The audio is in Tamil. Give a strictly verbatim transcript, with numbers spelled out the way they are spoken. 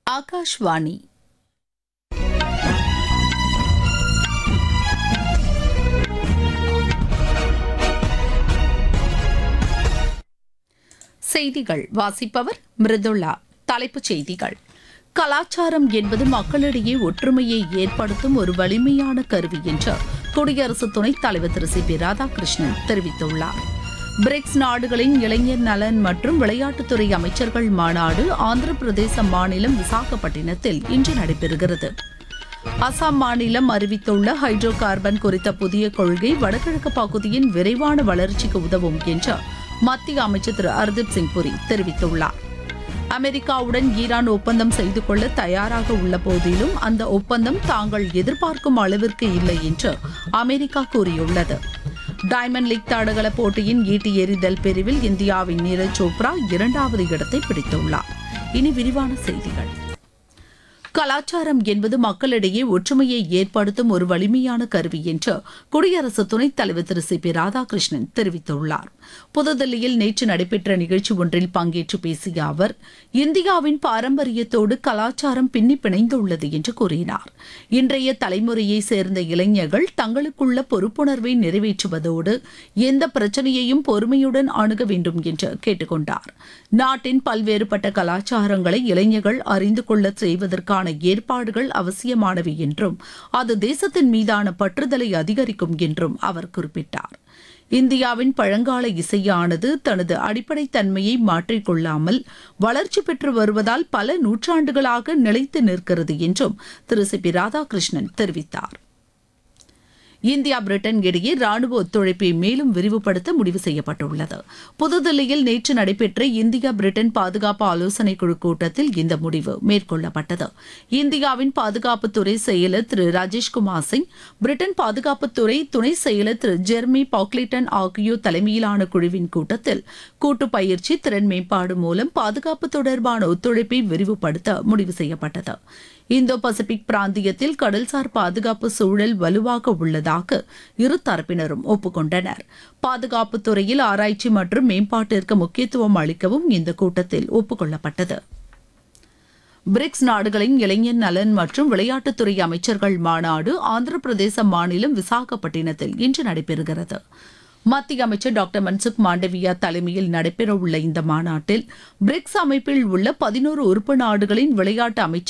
ஆகாஷ்வாணி. செய்திகள் வாசிப்பவர் மிருதுளா. தலைப்புச் செய்திகள்: கலாச்சாரம் என்பது மக்களிடையே ஒற்றுமையை ஏற்படுத்தும் ஒரு வலிமையான கருவி என்று குடியரசு துணைத் தலைவர் திரு சி பி ராதாகிருஷ்ணன் தெரிவித்துள்ளார். பிரிக்ஸ் நாடுகளின் இளைஞர் நலன் மற்றும் விளையாட்டுத்துறை அமைச்சர்கள் மாநாடு ஆந்திர பிரதேச மாநிலம் விசாகப்பட்டினத்தில் இன்று நடைபெறுகிறது. அசாம் மாநிலம் அறிவித்துள்ள ஹைட்ரோ கார்பன் குறித்த புதிய கொள்கை வடகிழக்கு பகுதியின் விரைவான வளர்ச்சிக்கு உதவும் என்று மத்திய அமைச்சர் திரு ஹர்தீப் சிங் புரி தெரிவித்துள்ளார். அமெரிக்காவுடன் ஈரான் ஒப்பந்தம் செய்து கொள்ள தயாராக உள்ள போதிலும் அந்த ஒப்பந்தம் தாங்கள் எதிர்பார்க்கும் அளவிற்கு இல்லை என்று அமெரிக்கா கூறியுள்ளது. டைமண்ட் லீக் தடகள போட்டியின் ஈட்டி எறிதல் பிரிவில் இந்தியாவின் நீரஜ் சோப்ரா இரண்டாவது இடத்தை பிடித்துள்ளார். இனி விரிவான செய்திகள். கலாச்சாரம் என்பது மக்களிடையே ஒற்றுமையை ஏற்படுத்தும் ஒரு வலிமையான கருவி என்று குடியரசு துணைத் தலைவர் திரு சி பி ராதாகிருஷ்ணன் தெரிவித்துள்ளார். புதுதில்லியில் நேற்று நடைபெற்ற நிகழ்ச்சி ஒன்றில் பங்கேற்று பேசிய அவர், இந்தியாவின் பாரம்பரியத்தோடு கலாச்சாரம் பின்னி பிணைந்துள்ளது என்று கூறினார். இன்றைய தலைமுறையை சேர்ந்த இளைஞர்கள் தங்களுக்குள்ள பொறுப்புணர்வை நிறைவேற்றுவதோடு எந்த பிரச்சனையையும் பொறுமையுடன் அணுக வேண்டும் என்று கேட்டுக்கொண்டார். நாட்டின் பல்வேறுபட்ட கலாச்சாரங்களை இளைஞர்கள் அறிந்து கொள்ள செய்வதற்கான ஏற்பாடுகள் அவசியமானவை என்றும் அது தேசத்தின் மீதான பற்றுதலை அதிகரிக்கும் என்றும் அவர் குறிப்பிட்டார். இந்தியாவின் பழங்கால இசையானது தனது அடிப்படை தன்மையை மாற்றிக்கொள்ளாமல் வளர்ச்சி பெற்று வருவதால் பல நூற்றாண்டுகளாக நிலைத்து நிற்கிறது என்றும் திரு சி பி ராதாகிருஷ்ணன் தெரிவித்தார். இந்தியா பிரிட்டன் இடையே ராணுவ ஒத்துழைப்பை மேலும் விரிவுபடுத்த முடிவு செய்யப்பட்டுள்ளது. புதுதில்லியில் நேற்று நடைபெற்ற இந்தியா பிரிட்டன் பாதுகாப்பு ஆலோசனைக் குழு கூட்டத்தில் இந்த முடிவு மேற்கொள்ளப்பட்டது. இந்தியாவின் பாதுகாப்புத்துறை செயலர் திரு ராஜேஷ்குமார் சிங், பிரிட்டன் பாதுகாப்புத்துறை துணை செயலர் திரு ஜெர்மி பாக்லிட்டன் ஆகியோர் தலைமையிலான குழுவின் கூட்டத்தில் கூட்டு பயிற்சி, திறன் மேம்பாடு மூலம் பாதுகாப்பு தொடர்பான ஒத்துழைப்பை விரிவுபடுத்த முடிவு செய்யப்பட்டது. இந்தோ பசிபிக் பிராந்தியத்தில் கடல்சார் பாதுகாப்பு சூழல் வலுவாக உள்ளதாக இரு தரப்பினரும் ஒப்புக்கொண்டனர். பாதுகாப்பு துறையில் ஆராய்ச்சி மற்றும் மேம்பாட்டிற்கு முக்கியத்துவம் அளிக்கவும் இந்த கூட்டத்தில் ஒப்புக்கொள்ளப்பட்டது. பிரிக்ஸ் நாடுகளின் இளைஞர் நலன் மற்றும் விளையாட்டுத்துறை அமைச்சர்கள் மாநாடு ஆந்திர பிரதேச மாநிலம் விசாகப்பட்டினத்தில் இன்று நடைபெறுகிறது. மத்திய அமைச்சர் டாக்டர் மன்சுக் மாண்டவியா தலைமையில் நடைபெறவுள்ள இந்த மாநாட்டில் பிரிக்ஸ் அமைப்பில் உள்ள பதினோரு உறுப்பு நாடுகளின் விளையாட்டு அமைச்சர்